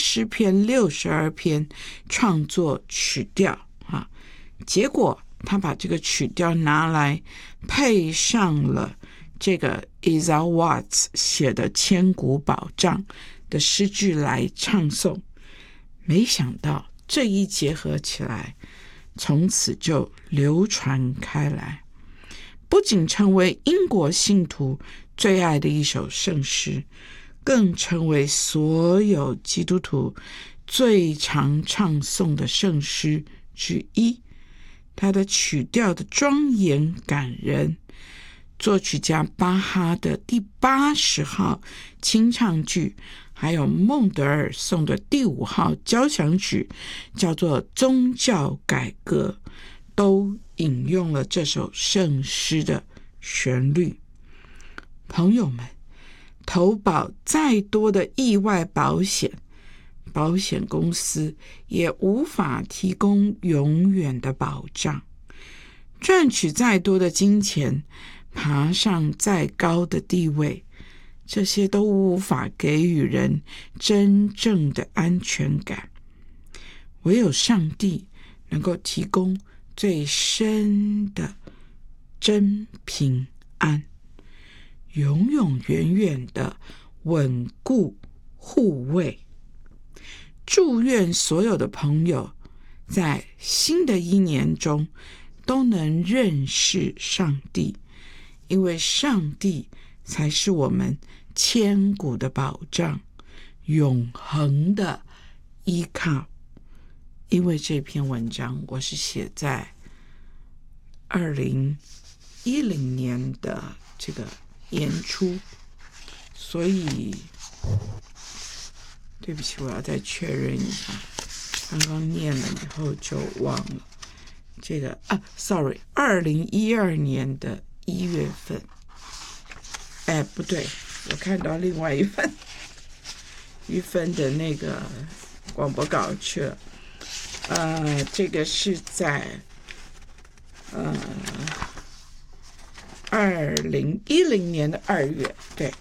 诗篇62篇创作曲调结果他把这个曲调拿来配上了这个 Isaiah Watts 写的千古保障的诗句来唱诵，没想到这一结合起来，从此就流传开来，不仅成为英国信徒最爱的一首圣诗，更成为所有基督徒最常唱诵的圣诗之一。它的曲调的庄严感人，作曲家巴哈的第80号清唱剧，还有孟德尔颂的第5号交响曲，叫做宗教改革，都引用了这首圣诗的旋律。朋友们，投保再多的意外保险，保险公司也无法提供永远的保障。赚取再多的金钱，爬上再高的地位，这些都无法给予人真正的安全感。唯有上帝能够提供最深的真平安，永永远远的稳固护卫。祝愿所有的朋友在新的一年中都能认识上帝，因为上帝才是我们千古的保障，永恒的依靠。因为这篇文章我是写在2010年的这个年初，所以对不起，我要再确认一下，刚刚念了以后就忘了这个2012年的1月份。不对，我看到另外一份的那个广播稿去了。这个是在2010年的2月，对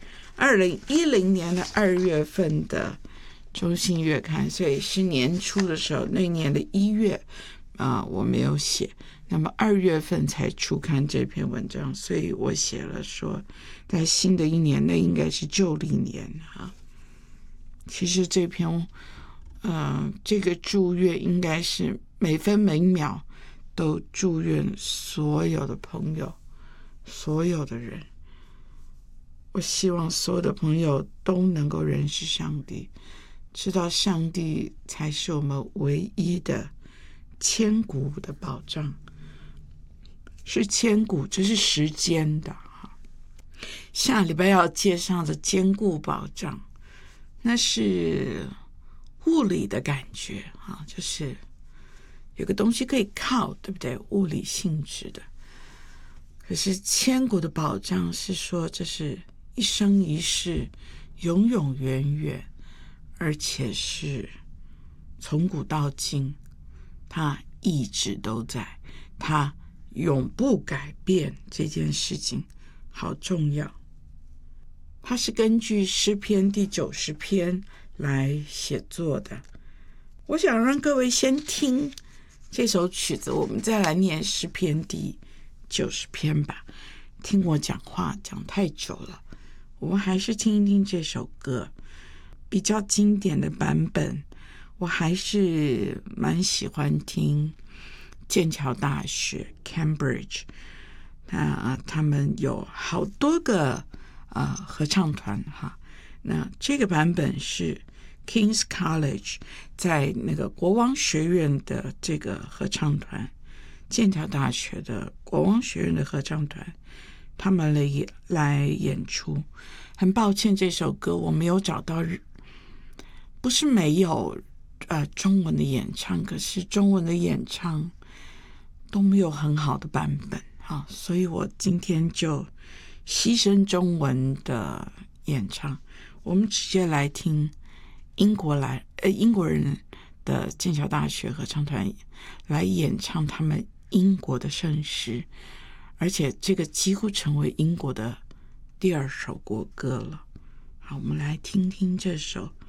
，2010年的2月份的中信月刊，所以是年初的时候，那年的1月我没有写，那么2月份才出刊这篇文章，所以我写了说在新的一年，那应该是旧历年其实这篇这个祝愿应该是每分每秒都祝愿所有的朋友，所有的人。我希望所有的朋友都能够认识上帝，知道上帝才是我们唯一的千古的保障，是千古，这是时间的下礼拜要介绍的坚固保障，那是物理的感觉就是有个东西可以靠，对不对？物理性质的。可是千古的保障是说这是一生一世，永永远远，而且是从古到今，它一直都在，它永不改变，这件事情好重要。它是根据诗篇第90篇来写作的。我想让各位先听这首曲子，我们再来念诗篇第90篇吧。听我讲话讲太久了，我们还是听一听这首歌。比较经典的版本，我还是蛮喜欢听剑桥大学 Cambridge， 他们有好多个合唱团那这个版本是 King's College 在那个国王学院的这个合唱团，剑桥大学的国王学院的合唱团，他们来演出。很抱歉，这首歌我没有找到不是没有中文的演唱，可是中文的演唱都没有很好的版本所以我今天就牺牲中文的演唱，我们直接来听英国人的剑桥大学合唱团来演唱他们英国的圣诗，而且这个几乎成为英国的第2首国歌了。好，我们来听听这首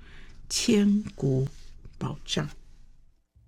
千古保障。